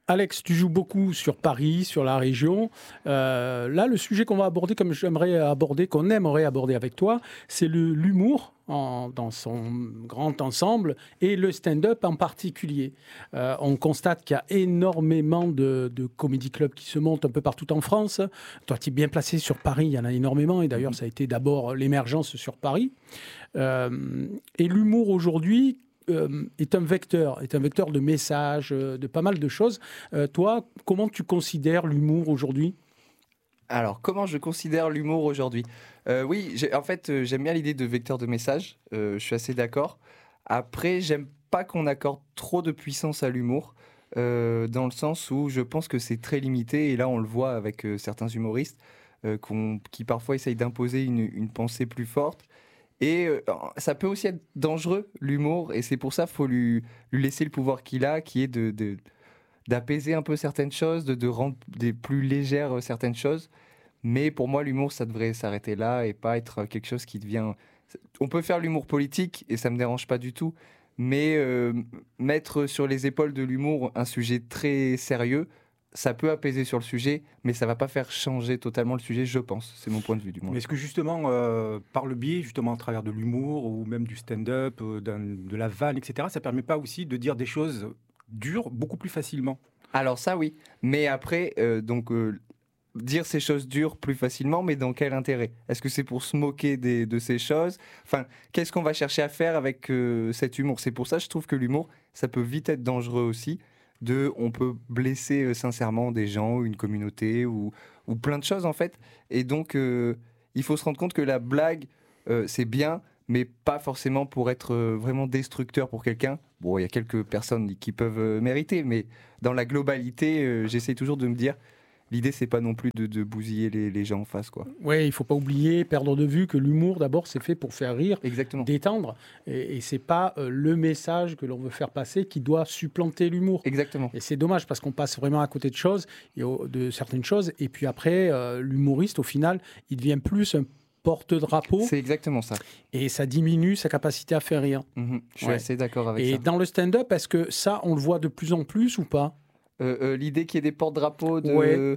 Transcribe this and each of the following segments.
Alex, tu joues beaucoup sur Paris, sur la région. Là, le sujet qu'on va aborder, qu'on aimerait aborder avec toi, c'est l'humour dans son grand ensemble et le stand-up en particulier. On constate qu'il y a énormément de comédie clubs qui se montent un peu partout en France. Toi, tu es bien placé sur Paris, il y en a énormément. Et d'ailleurs, ça a été d'abord l'émergence sur Paris. Et l'humour aujourd'hui est un vecteur de messages, de pas mal de choses. Toi, comment tu considères l'humour aujourd'hui? Alors, comment je considère l'humour aujourd'hui? Oui, j'aime bien l'idée de vecteur de message. Je suis assez d'accord. Après, j'aime pas qu'on accorde trop de puissance à l'humour, dans le sens où je pense que c'est très limité. Et là, on le voit avec certains humoristes qui parfois essayent d'imposer une pensée plus forte. Et ça peut aussi être dangereux, l'humour. Et c'est pour ça qu'il faut lui laisser le pouvoir qu'il a, qui est d'apaiser un peu certaines choses, de rendre plus légères certaines choses. Mais pour moi, l'humour, ça devrait s'arrêter là et pas être quelque chose qui devient... On peut faire l'humour politique et ça me dérange pas du tout, mais mettre sur les épaules de l'humour un sujet très sérieux, ça peut apaiser sur le sujet, mais ça va pas faire changer totalement le sujet, je pense. C'est mon point de vue, du moins. Mais est-ce que justement, par le biais, justement, à travers de l'humour ou même du stand-up, de la vanne, etc., ça permet pas aussi de dire des choses dures beaucoup plus facilement? Alors ça, oui. Mais après, dire ces choses dures plus facilement, mais dans quel intérêt? Est-ce que c'est pour se moquer de ces choses? Enfin, qu'est-ce qu'on va chercher à faire avec cet humour? C'est pour ça que je trouve que l'humour, ça peut vite être dangereux aussi. On peut blesser sincèrement des gens, une communauté ou plein de choses en fait. Et donc, il faut se rendre compte que la blague, c'est bien, mais pas forcément pour être vraiment destructeur pour quelqu'un. Bon, il y a quelques personnes qui peuvent mériter, mais dans la globalité, j'essaie toujours de me dire, l'idée, c'est pas non plus de bousiller les gens en face, quoi. Oui, il faut pas oublier, perdre de vue que l'humour, d'abord, c'est fait pour faire rire, Exactement. détendre. Et c'est pas le message que l'on veut faire passer qui doit supplanter l'humour. Exactement. Et c'est dommage parce qu'on passe vraiment à côté de choses, de certaines choses. Et puis après, l'humoriste, au final, il devient plus un porte-drapeau. C'est exactement ça. Et ça diminue sa capacité à faire rire. Je suis assez d'accord avec ça. Et dans le stand-up, est-ce que ça, on le voit de plus en plus ou pas? L'idée qu'il y ait des porte-drapeaux de... Ouais.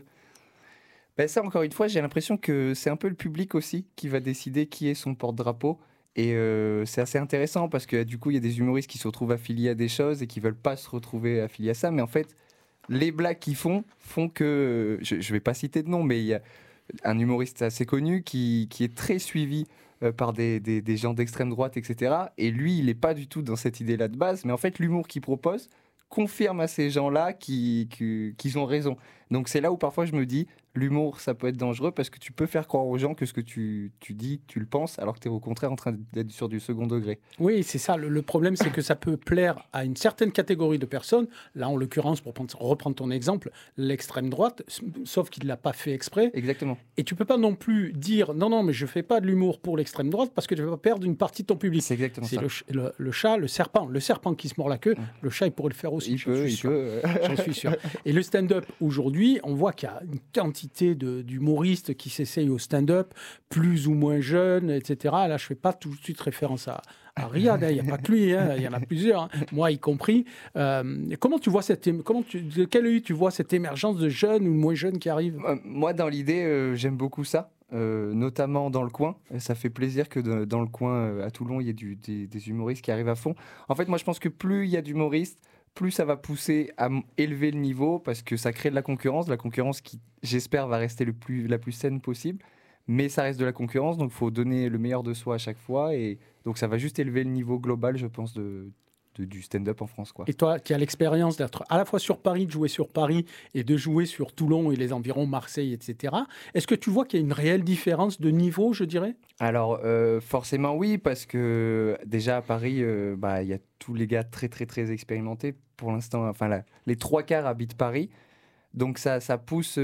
Ben ça, encore une fois, j'ai l'impression que c'est un peu le public aussi qui va décider qui est son porte-drapeau. Et c'est assez intéressant parce que du coup, il y a des humoristes qui se retrouvent affiliés à des choses et qui veulent pas se retrouver affiliés à ça. Mais en fait, les blagues qu'ils font que... Je vais pas citer de nom, mais il y a un humoriste assez connu qui est très suivi par des gens d'extrême droite, etc. Et lui, il n'est pas du tout dans cette idée-là de base. Mais en fait, l'humour qu'il propose confirme à ces gens-là qu'ils ont raison. Donc c'est là où parfois je me dis, l'humour, ça peut être dangereux parce que tu peux faire croire aux gens que ce que tu dis, tu le penses, alors que tu es au contraire en train d'être sur du second degré. Oui, c'est ça. Le problème, c'est que ça peut plaire à une certaine catégorie de personnes. Là, en l'occurrence, pour reprendre ton exemple, l'extrême droite, sauf qu'il ne l'a pas fait exprès. Exactement. Et tu peux pas non plus dire non, mais je fais pas de l'humour pour l'extrême droite parce que tu vas pas perdre une partie de ton public. C'est exactement ça. Le chat, le serpent qui se mord la queue. Le chat, il pourrait le faire aussi. Il peut. J'en suis sûr. Et le stand-up aujourd'hui, on voit qu'il y a une quantité d'humoristes qui s'essayent au stand-up, plus ou moins jeunes, etc. Là, je fais pas tout de suite référence à Riyad, il n'y a pas que lui, il y en a plusieurs, moi y compris. Comment tu vois de quel œil tu vois cette émergence de jeunes ou moins jeunes qui arrivent? Moi, dans l'idée, j'aime beaucoup ça, notamment dans le coin. Ça fait plaisir que dans le coin, à Toulon, il y ait des humoristes qui arrivent à fond. En fait, moi, je pense que plus il y a d'humoristes, plus ça va pousser à élever le niveau parce que ça crée de la concurrence qui, j'espère, va rester la plus saine possible. Mais ça reste de la concurrence, donc il faut donner le meilleur de soi à chaque fois. Et donc ça va juste élever le niveau global, je pense, du stand-up en France, quoi. Et toi, qui as l'expérience d'être à la fois sur Paris, de jouer sur Paris et de jouer sur Toulon et les environs, Marseille, etc., est-ce que tu vois qu'il y a une réelle différence de niveau, je dirais? Alors, forcément oui, parce que déjà à Paris, il y a tous les gars très très très expérimentés. Pour l'instant, enfin les 3/4 habitent Paris. Donc ça pousse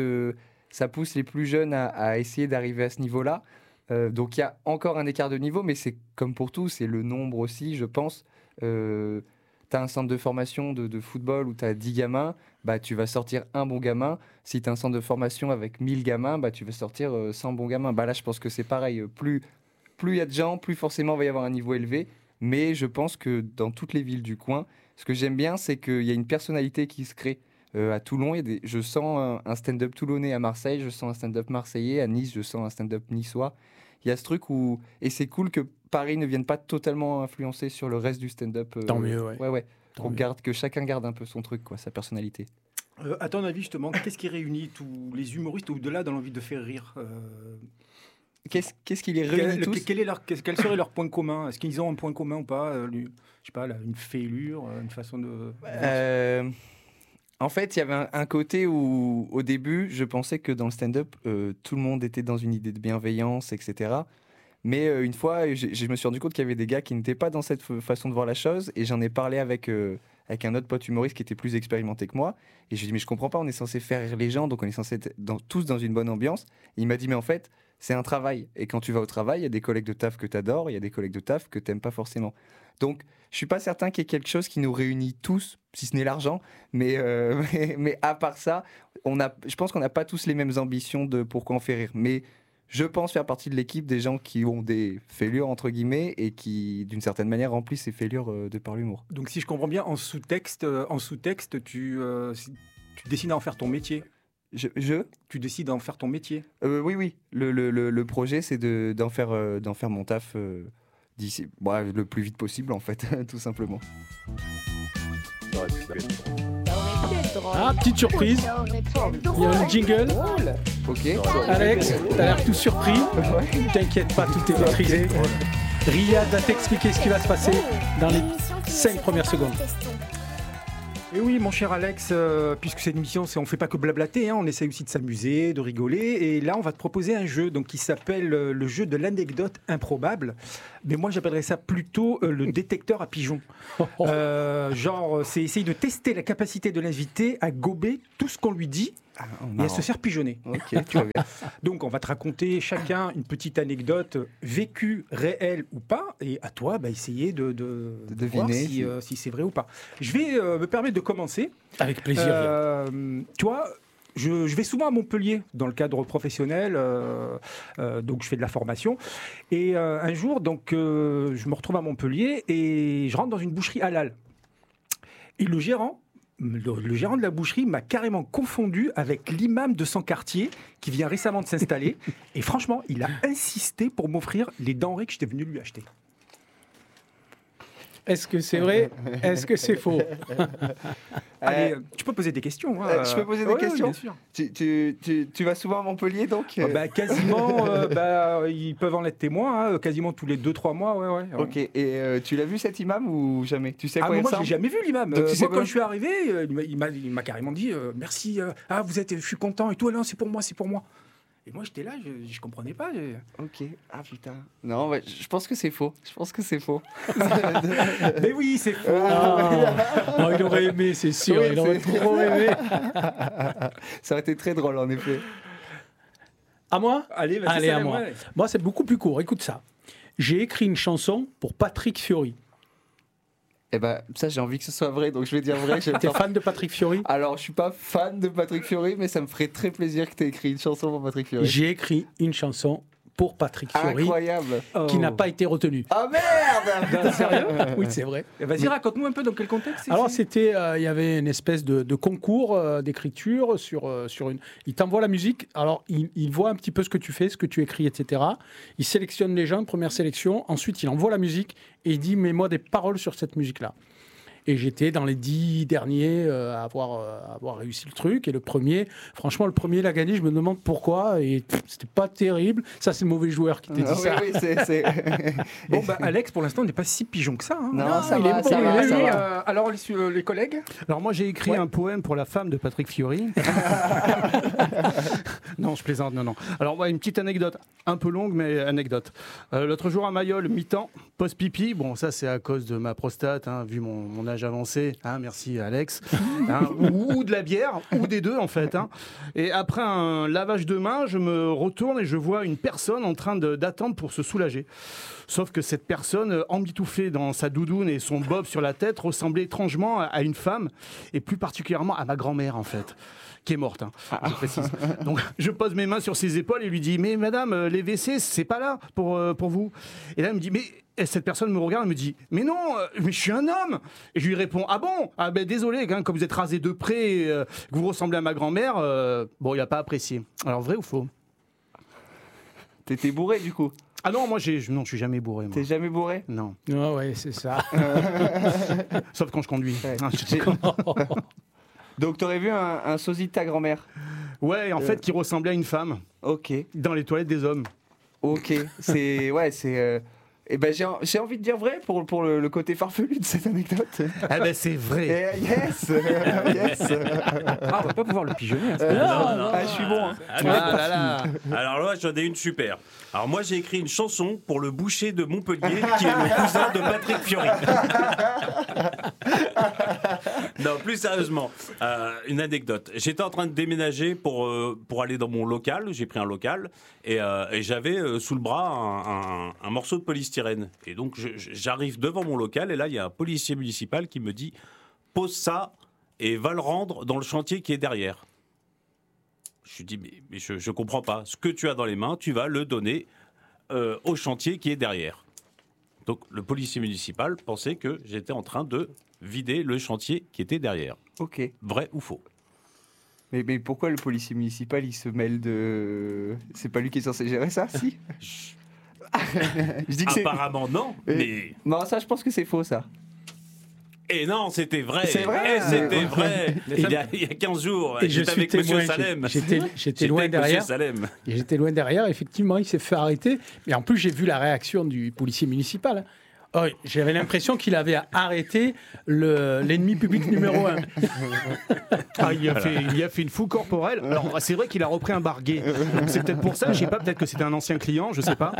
les plus jeunes à essayer d'arriver à ce niveau-là. Donc il y a encore un écart de niveau, mais c'est comme pour tout, c'est le nombre aussi, je pense. Tu as un centre de formation de football où tu as 10 gamins, tu vas sortir un bon gamin. Si tu as un centre de formation avec 1000 gamins, tu vas sortir 100 bons gamins. Là, je pense que c'est pareil. Plus il y a de gens, plus forcément il va y avoir un niveau élevé. Mais je pense que dans toutes les villes du coin, ce que j'aime bien, c'est qu'il y a une personnalité qui se crée. À Toulon, je sens un stand-up toulonnais à Marseille, je sens un stand-up marseillais. À Nice, je sens un stand-up niçois. Il y a ce truc où... Et c'est cool que Paris ne vienne pas totalement influencer sur le reste du stand-up. Tant mieux, ouais. Ouais. Tant mieux. Que chacun garde un peu son truc, quoi, sa personnalité. À ton avis, justement, qu'est-ce qui réunit tous les humoristes au-delà de l'envie de faire rire Qu'est-ce qui les réunit tous quel serait leur point commun? Est-ce qu'ils ont un point commun ou pas? Je sais pas, une fêlure, une façon de... En fait, il y avait un côté où, au début, je pensais que dans le stand-up, tout le monde était dans une idée de bienveillance, etc. Mais une fois, je me suis rendu compte qu'il y avait des gars qui n'étaient pas dans cette façon de voir la chose, et j'en ai parlé avec un autre pote humoriste qui était plus expérimenté que moi, et je lui ai dit, mais je comprends pas, on est censé faire rire les gens, donc on est censé être tous dans une bonne ambiance. Et il m'a dit, mais en fait, c'est un travail, et quand tu vas au travail, il y a des collègues de taf que tu adores, il y a des collègues de taf que tu n'aimes pas forcément. Donc, je suis pas certain qu'il y ait quelque chose qui nous réunit tous, si ce n'est l'argent, mais à part ça, je pense qu'on n'a pas tous les mêmes ambitions de pourquoi on fait rire. Mais je pense faire partie de l'équipe des gens qui ont des fêlures, entre guillemets, et qui, d'une certaine manière, remplissent ces fêlures de par l'humour. Donc, si je comprends bien, en sous-texte, tu décides d'en faire ton métier. Tu décides d'en faire ton métier. Oui. Le projet, c'est d'en faire mon taf d'ici, le plus vite possible, en fait, tout simplement. Ah, petite surprise. Il y a un jingle. Ok. Alex, t'as l'air tout surpris. T'inquiète pas, tout est maîtrisé. Riyad va t'expliquer ce qui va se passer dans les 5 premières secondes. Et oui, mon cher Alex, puisque cette émission, on ne fait pas que blablater, hein, on essaie aussi de s'amuser, de rigoler. Et là, on va te proposer un jeu qui s'appelle le jeu de l'anecdote improbable. Mais moi, j'appellerais ça plutôt le détecteur à pigeons. C'est essayer de tester la capacité de l'invité à gober tout ce qu'on lui dit et à se faire pigeonner. Ok, très bien. Donc, on va te raconter chacun une petite anecdote vécue, réelle ou pas, et à toi, essayer de deviner voir si c'est vrai ou pas. Je vais me permettre de commencer. Avec plaisir. Tu vois, je vais souvent à Montpellier dans le cadre professionnel, donc je fais de la formation. Et un jour, je me retrouve à Montpellier et je rentre dans une boucherie halal. Et le gérant de la boucherie m'a carrément confondu avec l'imam de son quartier qui vient récemment de s'installer. Et franchement, il a insisté pour m'offrir les denrées que j'étais venu lui acheter. Est-ce que c'est vrai? Est-ce que c'est faux? Allez, tu peux poser des questions. Je peux poser des questions, bien sûr. Tu vas souvent à Montpellier, donc Quasiment, ils peuvent en être témoins, quasiment tous les 2-3 mois. Ouais. Ok, et tu l'as vu cet imam ou jamais? Tu sais quoi il moi, ressemble? j'ai jamais vu l'imam. Donc, Moi, quand je suis arrivé, il m'a carrément dit merci, je suis content et tout. Non, c'est pour moi. Et moi, j'étais là, je comprenais pas. Ok, putain. Non, je pense que c'est faux. Mais oui, c'est faux. Il aurait aimé, c'est sûr. Oui, il aurait trop aimé. Ça aurait été très drôle, en effet. À moi? Allez, à moi. Ouais. Moi, c'est beaucoup plus court. Écoute ça. J'ai écrit une chanson pour Patrick Fiori. Eh ben, ça, j'ai envie que ce soit vrai, donc je vais dire vrai. T'es fan de Patrick Fiori? Alors, je suis pas fan de Patrick Fiori, mais ça me ferait très plaisir que tu aies écrit une chanson pour Patrick Fiori. J'ai écrit une chanson pour Patrick Fiori. Incroyable. Qui n'a pas été retenue. Ah merde! Sérieux? Oui, c'est vrai. Vas-y, raconte-nous un peu dans quel contexte. Alors, c'était, il y avait une espèce de concours d'écriture sur une... Il t'envoie la musique, alors il voit un petit peu ce que tu fais, ce que tu écris, etc. Il sélectionne les gens, première sélection. Ensuite, il envoie la musique et il dit, mets-moi des paroles sur cette musique-là. Et j'étais dans les 10 derniers à avoir réussi le truc. Et le premier, l'a gagné. Je me demande pourquoi. Et c'était pas terrible. Ça, c'est le mauvais joueur qui t'a dit ça. Oui, c'est... Bon, Alex, pour l'instant, n'est pas si pigeon que ça. Hein. Non, ça va. Alors, les collègues? Alors, moi, j'ai écrit un poème pour la femme de Patrick Fiori. Non, je plaisante, non. Alors, une petite anecdote, un peu longue, mais anecdote. L'autre jour, à Mayol, mi-temps, post-pipi. Bon, ça, c'est à cause de ma prostate, vu mon âge avancé. Merci, Alex. Ou de la bière, ou des deux, en fait. Et après un lavage de main, je me retourne et je vois une personne en train d'attendre pour se soulager. Sauf que cette personne, embitoufée dans sa doudoune et son bob sur la tête, ressemblait étrangement à une femme, et plus particulièrement à ma grand-mère, en fait, qui est morte, je précise. Donc, je pose mes mains sur ses épaules et lui dis « Mais madame, les WC, c'est pas là pour vous ». Et là, elle me dit « Mais Et cette personne me regarde et me dit mais non, mais je suis un homme. Et je lui réponds ah bon, ah ben désolé, hein, comme vous êtes rasé de près, que vous ressemblez à ma grand-mère, bon il a pas apprécié. Alors vrai ou faux? T'étais bourré du coup? Ah non, moi non, je suis jamais bourré. Moi. T'es jamais bourré? Non. Ah ouais, c'est ça. Sauf quand je conduis. Ouais. Hein, Donc t'aurais vu un sosie de ta grand-mère? ouais, en fait, qui ressemblait à une femme Ok, dans les toilettes des hommes. ok. Eh ben j'ai envie de dire vrai pour le côté farfelu de cette anecdote. Ah ben c'est vrai. Yes, yes. Ah, on va pas pouvoir le pigeonner. Hein, Ah, je suis bon. Hein. Ah là là. Alors là, j'en ai une super. Alors moi, j'ai écrit une chanson pour le boucher de Montpellier, qui est le cousin de Patrick Fiori. Non, plus sérieusement, une anecdote. J'étais en train de déménager pour aller dans mon local. J'ai pris un local et j'avais sous le bras un morceau de polystyrène. Et donc, j'arrive devant mon local et là, il y a un policier municipal qui me dit « Pose ça et va le rendre dans le chantier qui est derrière. » Je lui dis mais je comprends pas. Ce que tu as dans les mains, tu vas le donner au chantier qui est derrière. Donc le policier municipal pensait que j'étais en train de vider le chantier qui était derrière. Ok. Vrai ou faux? Mais pourquoi le policier municipal il se mêle de... C'est pas lui qui est censé gérer ça, si? Je dis que c'est... Apparemment non, mais... Non, ça je pense que c'est faux ça. Et non, c'était vrai. C'est vrai. Et c'était vrai. Il y a 15 jours, Et je j'étais suis avec Monsieur témoin, Salem. j'étais loin avec Monsieur derrière. Salem. Et j'étais loin derrière, effectivement, il s'est fait arrêter. Et en plus, j'ai vu la réaction du policier municipal. Oh, j'avais l'impression qu'il avait arrêté l'ennemi public numéro 1. Ah, il a fait une foule corporelle. Alors c'est vrai qu'il a repris un bar gay. Donc c'est peut-être pour ça, je sais pas, peut-être que c'était un ancien client, je sais pas.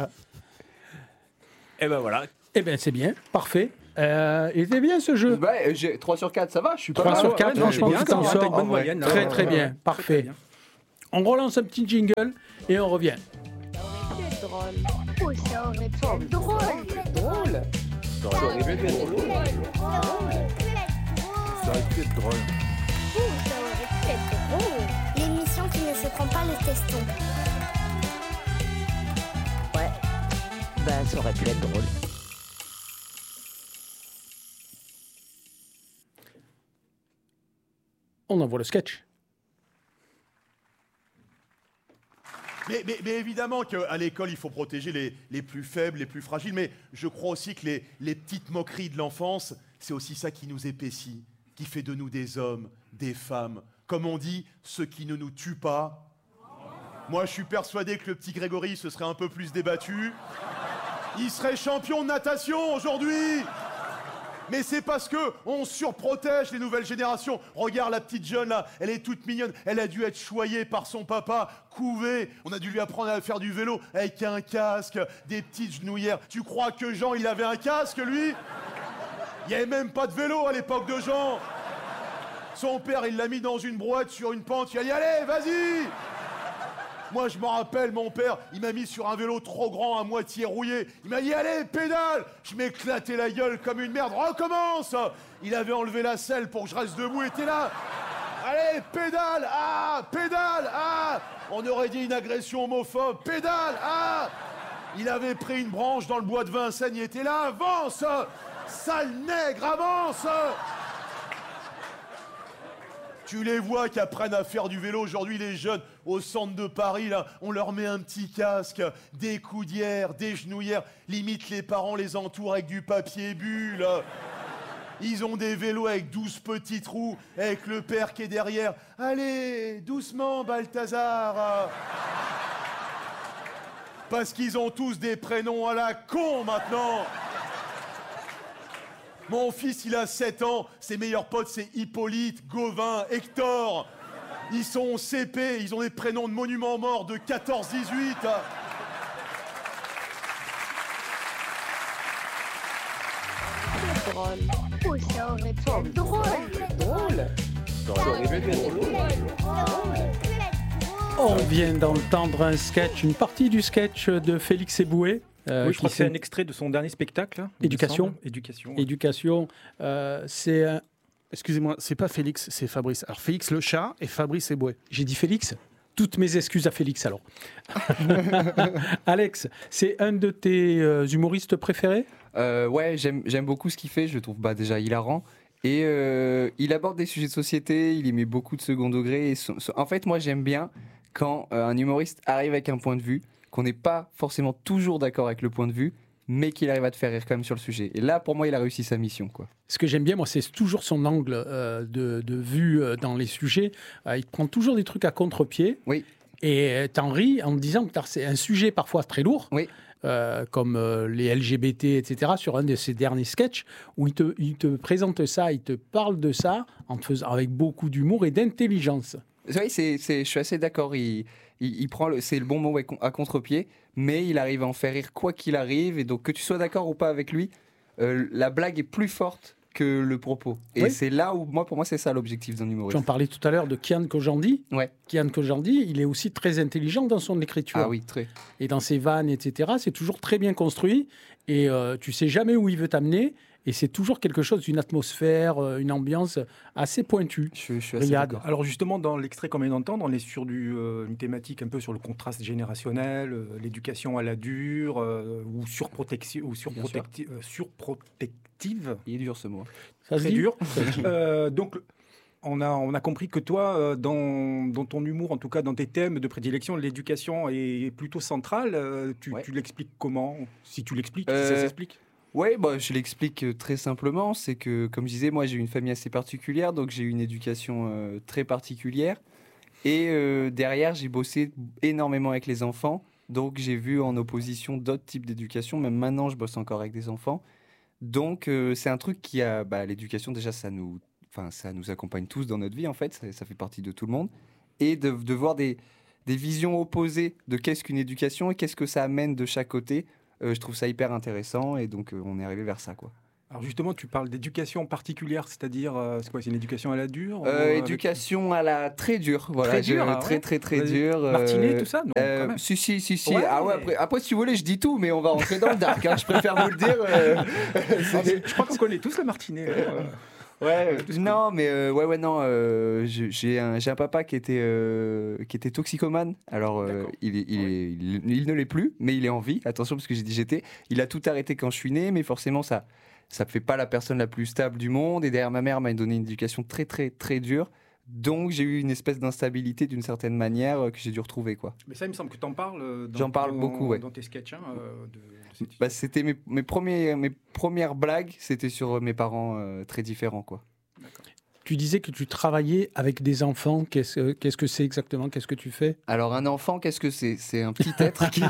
Et ben voilà. Eh bien, c'est bien, parfait. Il était bien ce jeu. Ouais, j'ai 3 sur 4, ça va, je suis pas 3 mal. sur 4, non, franchement, bien, tu t'en t'as sors. une bonne moyenne. Très, là. très bien, parfait. bien. On relance un petit jingle et on revient. Oh, ça aurait pu être drôle. Drôle. Ça aurait pu être drôle. Ça aurait pu être drôle. Oh, ça aurait pu être drôle. L'émission qui ne se prend pas le teston. Ouais, bah ça aurait pu être drôle. On envoie le sketch. Mais évidemment qu'à l'école, il faut protéger les plus faibles, les plus fragiles. Mais je crois aussi que les petites moqueries de l'enfance, c'est aussi ça qui nous épaissit, qui fait de nous des hommes, des femmes. Comme on dit, ce qui ne nous tue pas. Moi, je suis persuadé que le petit Grégory se serait un peu plus débattu. Il serait champion de natation aujourd'hui. Mais c'est parce que on surprotège les nouvelles générations. Regarde la petite jeune là, elle est toute mignonne. Elle a dû être choyée par son papa, couvée. On a dû lui apprendre à faire du vélo avec un casque, des petites genouillères. Tu crois que Jean, il avait un casque, lui? Il n'y avait même pas de vélo à l'époque de Jean. Son père, il l'a mis dans une brouette sur une pente. Il a dit, allez, vas-y! Moi, je m'en rappelle, mon père, il m'a mis sur un vélo trop grand, à moitié rouillé. Il m'a dit, allez, pédale! Je m'éclatais la gueule comme une merde. Recommence! Il avait enlevé la selle pour que je reste debout et t'es là. Allez, pédale! Ah! Pédale! Ah! On aurait dit une agression homophobe. Pédale! Ah! Il avait pris une branche dans le bois de Vincennes. Il était là. Avance! Sale nègre, avance! Tu les vois qui apprennent à faire du vélo aujourd'hui, les jeunes, au centre de Paris, là, on leur met un petit casque, des coudières, des genouillères, limite les parents les entourent avec du papier bulle. Ils ont des vélos avec 12 petits trous, avec le père qui est derrière. Allez, doucement, Balthazar. Parce qu'ils ont tous des prénoms à la con maintenant. Mon fils, il a 7 ans. Ses meilleurs potes, c'est Hippolyte, Gauvin, Hector. Ils sont au CP. Ils ont des prénoms de monuments morts de 14-18. Drôle. Oh, ça aurait pu être drôle. Drôle. Ça aurait pu être drôle. On vient d'entendre un sketch, une partie du sketch de Félix Eboué. Oui, je crois que c'est un extrait de son dernier spectacle. Hein, il me Éducation. semble. Éducation. Ouais. Éducation, c'est un... Excusez-moi, c'est pas Félix, c'est Fabrice. Alors Félix le chat et Fabrice Eboué. J'ai dit Félix? Toutes mes excuses à Félix alors. Alex, c'est un de tes humoristes préférés ? Ouais, j'aime beaucoup ce qu'il fait, je le trouve déjà hilarant. Et il aborde des sujets de société, il y met beaucoup de second degré. En fait, moi j'aime bien quand un humoriste arrive avec un point de vue, qu'on n'est pas forcément toujours d'accord avec le point de vue, mais qu'il arrive à te faire rire quand même sur le sujet. Et là, pour moi, il a réussi sa mission, quoi. Ce que j'aime bien, moi, c'est toujours son angle de vue dans les sujets. Il prend toujours des trucs à contre-pied. Oui. Et t'en ris en te disant que c'est un sujet parfois très lourd. Oui. Comme les LGBT, etc., sur un de ses derniers sketchs, où il te présente ça, il te parle de ça, en te faisant, avec beaucoup d'humour et d'intelligence. Oui, je suis assez d'accord. Il prend c'est le bon mot à contre-pied, mais il arrive à en faire rire quoi qu'il arrive. Et donc, que tu sois d'accord ou pas avec lui, la blague est plus forte que le propos. Et oui. c'est là où, pour moi, c'est ça l'objectif d'un humoriste. J'en parlais tout à l'heure de Kian Kojandi. Ouais. Kian Kojandi, il est aussi très intelligent dans son écriture. Ah oui, très. Et dans ses vannes, etc. C'est toujours très bien construit. Et tu sais jamais où il veut t'amener. Et c'est toujours quelque chose d'une atmosphère, une ambiance assez pointue. Je suis assez Riyad. d'accord. Alors justement, dans l'extrait qu'on vient d'entendre, on est sur une thématique un peu sur le contraste générationnel, l'éducation à la dure, ou surprotective. Il est dur ce mot. Ça se Très dit dur. Donc, on a compris que toi, dans ton humour, en tout cas dans tes thèmes de prédilection, l'éducation est plutôt centrale. Tu l'expliques comment ? Si tu l'expliques, si ça s'explique ? Oui, je l'explique très simplement. C'est que, comme je disais, moi j'ai une famille assez particulière, donc j'ai eu une éducation très particulière. Et derrière, j'ai bossé énormément avec les enfants. Donc j'ai vu en opposition d'autres types d'éducation. Même maintenant, je bosse encore avec des enfants. Donc c'est un truc qui a... l'éducation, déjà, ça nous accompagne tous dans notre vie, en fait. Ça fait partie de tout le monde. Et de voir des visions opposées de qu'est-ce qu'une éducation et qu'est-ce que ça amène de chaque côté. Je trouve ça hyper intéressant et donc on est arrivé vers ça, quoi. Alors justement, tu parles d'éducation particulière, c'est-à-dire, c'est quoi ? C'est une éducation à la dure Éducation à la très dure, voilà. Très dure, très dure. Martinet, tout ça ? Non, quand même. Si. Ouais. Ah ouais, après, si vous voulez, je dis tout, mais on va rentrer dans le dark, hein. Je préfère vous le dire. Je crois qu'on connaît tous le Martinet. Ouais, non, mais j'ai un papa qui était toxicomane. Alors, il ne l'est plus, mais il est en vie. Attention, parce que j'ai dit j'étais. Il a tout arrêté quand je suis né, mais forcément, ça ne fait pas la personne la plus stable du monde. Et derrière, ma mère m'a donné une éducation très, très, très dure. Donc, j'ai eu une espèce d'instabilité d'une certaine manière que j'ai dû retrouver, quoi. Mais ça, il me semble que tu en parles J'en parle beaucoup, ouais. Dans tes sketchs. C'était mes premières blagues, c'était sur mes parents très différents, quoi. Tu disais que tu travaillais avec des enfants. Qu'est-ce que c'est exactement ? Qu'est-ce que tu fais ? Alors, un enfant, qu'est-ce que c'est ? C'est un petit être qui...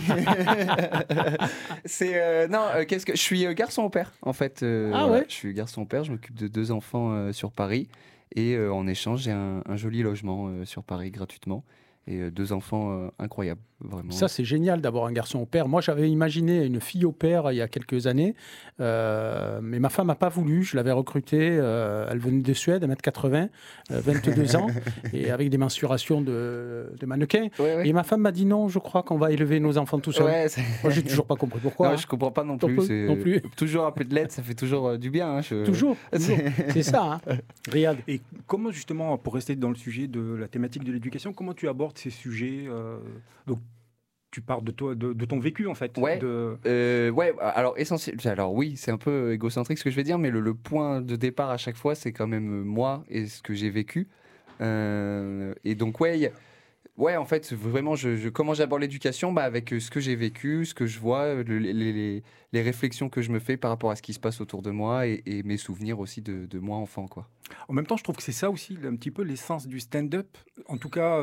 je suis garçon au père, en fait. Ouais. Je suis garçon au père, je m'occupe de 2 enfants sur Paris. Et en échange, j'ai un joli logement sur Paris gratuitement. Et 2 enfants incroyables, vraiment. Ça, c'est génial d'avoir un garçon au père. Moi, j'avais imaginé une fille au père il y a quelques années, mais ma femme n'a pas voulu. Je l'avais recrutée, elle venait de Suède, 1m80, 22 ans, et avec des mensurations de mannequin. Ouais. Et ma femme m'a dit non, je crois qu'on va élever nos enfants tout seuls. Ouais, Moi, j'ai toujours pas compris pourquoi. Non, je comprends pas non plus. Non plus. Toujours un peu de l'aide, ça fait toujours du bien. Hein, Toujours. C'est ça, hein. Riyad. Et comment justement, pour rester dans le sujet de la thématique de l'éducation, comment tu abordes ces sujets donc, tu parles de toi, de ton vécu en fait. Ouais. Alors essentiel. Alors oui, c'est un peu égocentrique ce que je vais dire, mais le point de départ à chaque fois, c'est quand même moi et ce que j'ai vécu. Et donc en fait, vraiment, comment j'aborde l'éducation, avec ce que j'ai vécu, ce que je vois, les réflexions que je me fais par rapport à ce qui se passe autour de moi et mes souvenirs aussi de moi enfant, quoi. En même temps, je trouve que c'est ça aussi un petit peu l'essence du stand-up. En tout cas,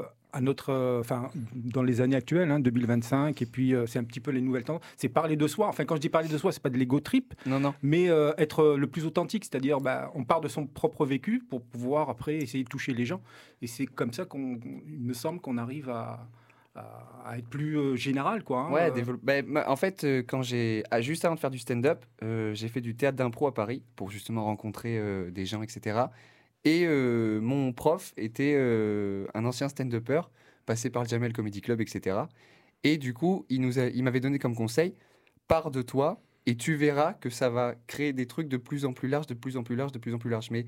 dans les années actuelles, 2025, et puis c'est un petit peu les nouvelles tendances. C'est parler de soi. Enfin, quand je dis parler de soi, c'est pas de l'ego trip, non. mais être le plus authentique, c'est-à-dire, on part de son propre vécu pour pouvoir après essayer de toucher les gens. Et c'est comme ça il me semble qu'on arrive à être plus général, quoi. En fait, juste avant de faire du stand-up, j'ai fait du théâtre d'impro à Paris pour justement rencontrer des gens, etc. Et mon prof était un ancien stand-upper, passé par le Jamel Comedy Club, etc. Et du coup, il m'avait donné comme conseil, pars de toi et tu verras que ça va créer des trucs de plus en plus larges, de plus en plus larges, de plus en plus larges. Mais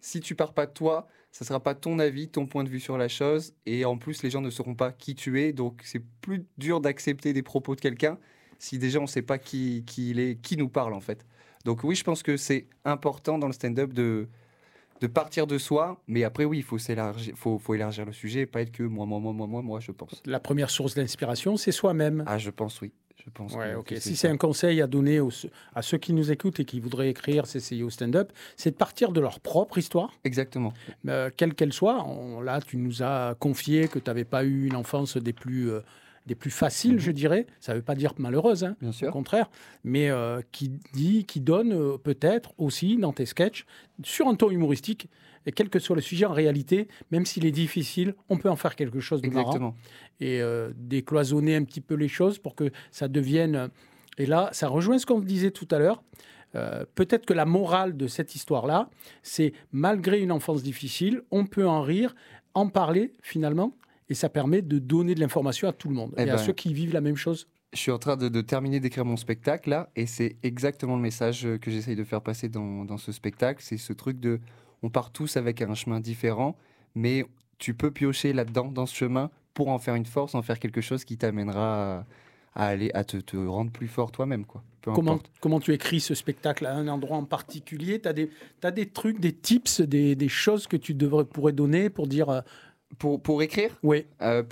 si tu pars pas de toi, ça sera pas ton avis, ton point de vue sur la chose, et en plus les gens ne sauront pas qui tu es, donc c'est plus dur d'accepter des propos de quelqu'un si déjà on sait pas qui il est, qui nous parle en fait. Donc oui, je pense que c'est important dans le stand-up de partir de soi, mais après oui, il faut s'élargir, faut élargir le sujet, pas être que moi, je pense. La première source d'inspiration, c'est soi-même. Ah, je pense oui. Je pense Ouais, que ok. c'est Si ça. c'est un conseil à donner à ceux qui nous écoutent et qui voudraient écrire, s'essayer au stand-up, c'est de partir de leur propre histoire, Exactement. quelle qu'elle soit. Là, tu nous as confié que tu n'avais pas eu une enfance des plus faciles, je dirais. Ça ne veut pas dire malheureuse, hein, Bien au sûr. contraire, mais qui donne peut-être aussi dans tes sketchs, sur un ton humoristique, et quel que soit le sujet, en réalité, même s'il est difficile, on peut en faire quelque chose de marrant Exactement. et décloisonner un petit peu les choses pour que ça devienne... Et là, ça rejoint ce qu'on disait tout à l'heure. Peut-être que la morale de cette histoire-là, c'est malgré une enfance difficile, on peut en rire, en parler finalement, et ça permet de donner de l'information à tout le monde. Eh Et à ben, ceux qui vivent la même chose. Je suis en train de terminer d'écrire mon spectacle là, et c'est exactement le message que j'essaye de faire passer dans ce spectacle. C'est ce truc de, on part tous avec un chemin différent, mais tu peux piocher là-dedans, dans ce chemin, pour en faire une force, en faire quelque chose qui t'amènera à aller, à te rendre plus fort toi-même, quoi. Peu importe. Comment tu écris ce spectacle à un endroit en particulier? Tu as des trucs, des tips, des choses que tu pourrais donner pour dire... Pour écrire, oui,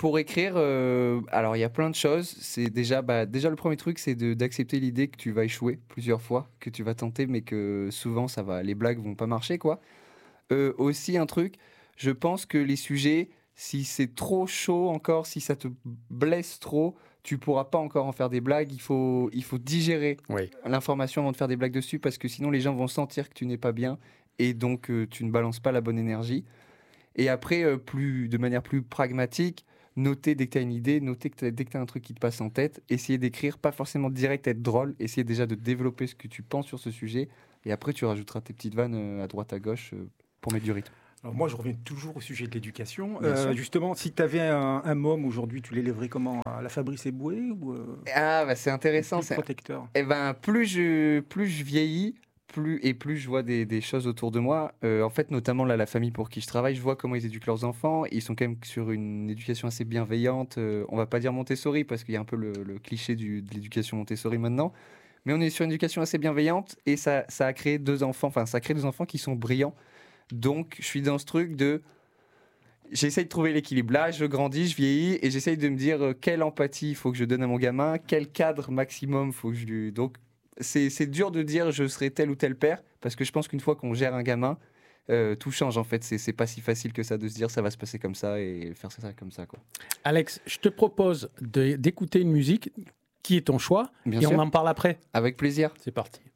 alors il y a plein de choses. C'est déjà le premier truc, c'est d'accepter l'idée que tu vas échouer plusieurs fois, que tu vas tenter, mais que souvent les blagues vont pas marcher, quoi. Aussi un truc, je pense que les sujets, si c'est trop chaud encore, si ça te blesse trop, tu pourras pas encore en faire des blagues. Il faut digérer oui. l'information avant de faire des blagues dessus, parce que sinon les gens vont sentir que tu n'es pas bien, et donc tu ne balances pas la bonne énergie. Et après, de manière plus pragmatique, noter dès que tu as une idée, noter dès que tu as un truc qui te passe en tête, essayer d'écrire, pas forcément direct être drôle, essayer déjà de développer ce que tu penses sur ce sujet, et après tu rajouteras tes petites vannes à droite à gauche pour mettre du rythme. Alors moi, je reviens toujours au sujet de l'éducation. Bien sûr. Justement, si tu avais un môme aujourd'hui, tu l'élèverais comment? À la Fabrice Eboué ou Ah, bah c'est intéressant. plus protecteur? Eh ben, plus je vieillis, plus je vois des choses autour de moi. En fait, notamment là, la famille pour qui je travaille, je vois comment ils éduquent leurs enfants. Ils sont quand même sur une éducation assez bienveillante. On va pas dire Montessori, parce qu'il y a un peu le cliché de l'éducation Montessori maintenant. Mais on est sur une éducation assez bienveillante, et ça a créé deux enfants. Enfin, ça crée deux enfants qui sont brillants. Donc, je suis dans ce truc de... J'essaye de trouver l'équilibre. Là, je grandis, je vieillis, et j'essaye de me dire quelle empathie il faut que je donne à mon gamin, quel cadre maximum faut que je lui... Donc, c'est dur de dire je serai tel ou tel père, parce que je pense qu'une fois qu'on gère un gamin, tout change en fait. C'est pas si facile que ça de se dire ça va se passer comme ça et faire ça comme ça, quoi. Alex, je te propose d'écouter une musique qui est ton choix, Bien et sûr. on en parle après. Avec plaisir. C'est parti.